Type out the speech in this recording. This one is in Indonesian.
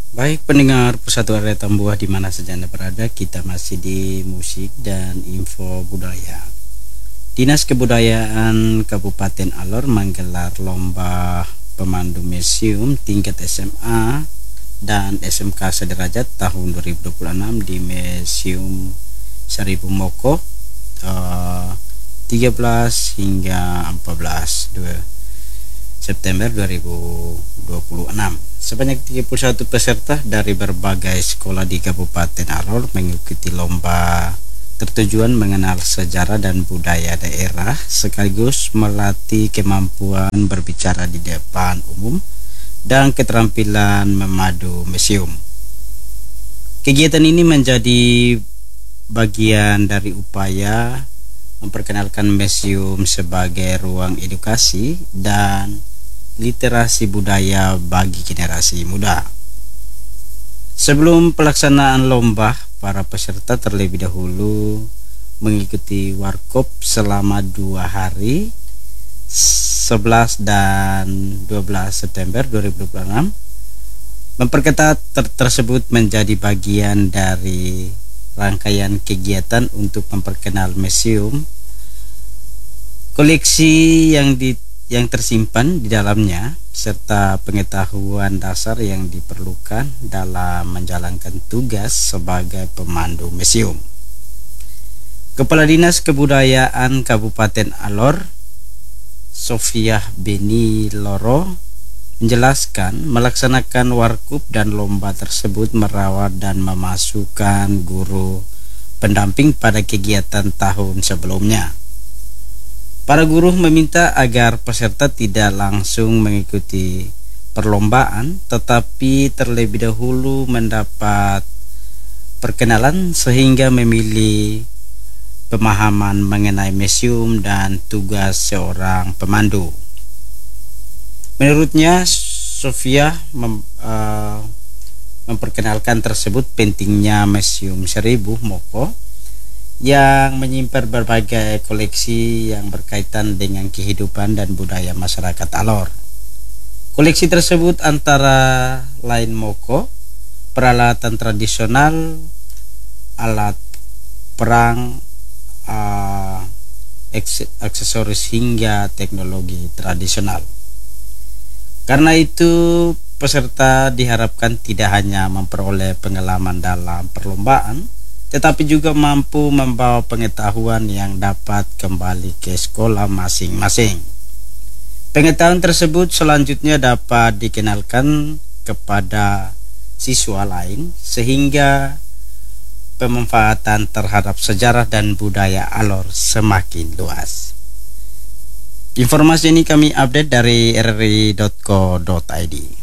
Baik pendengar Persatuan Area Tambuah di mana saja Anda berada, kita masih di musik dan info budaya. Dinas Kebudayaan Kabupaten Alor menggelar lomba pemandu museum tingkat SMA dan SMK sederajat tahun 2026 di Museum Seribu Moko 13 hingga 14 September 2026. Sebanyak 31 peserta dari berbagai sekolah di Kabupaten Alor mengikuti lomba tertujuan mengenal sejarah dan budaya daerah sekaligus melatih kemampuan berbicara di depan umum dan keterampilan memadu museum. Kegiatan ini menjadi bagian dari upaya memperkenalkan museum sebagai ruang edukasi dan literasi budaya bagi generasi muda. Sebelum pelaksanaan lomba, para peserta terlebih dahulu mengikuti workshop selama 2 hari 11 dan 12 September 2026. Memperketat tersebut menjadi bagian dari rangkaian kegiatan untuk memperkenal museum, koleksi yang tersimpan di dalamnya, serta pengetahuan dasar yang diperlukan dalam menjalankan tugas sebagai pemandu museum. Kepala Dinas Kebudayaan Kabupaten Alor, Sofiah Beni Loro, menjelaskan melaksanakan workshop dan lomba tersebut merawat dan memasukkan guru pendamping pada kegiatan tahun sebelumnya. Para guru meminta agar peserta tidak langsung mengikuti perlombaan, tetapi terlebih dahulu mendapat perkenalan sehingga memilih pemahaman mengenai museum dan tugas seorang pemandu. Menurutnya, Sofia memperkenalkan tersebut pentingnya Museum Seribu Moko yang menyimpan berbagai koleksi yang berkaitan dengan kehidupan dan budaya masyarakat Alor. Koleksi tersebut antara lain moko, peralatan tradisional, alat perang, aksesoris hingga teknologi tradisional. Karena itu, peserta diharapkan tidak hanya memperoleh pengalaman dalam perlombaan, tetapi juga mampu membawa pengetahuan yang dapat kembali ke sekolah masing-masing. Pengetahuan tersebut selanjutnya dapat dikenalkan kepada siswa lain sehingga pemanfaatan terhadap sejarah dan budaya Alor semakin luas. Informasi ini kami update dari rri.co.id.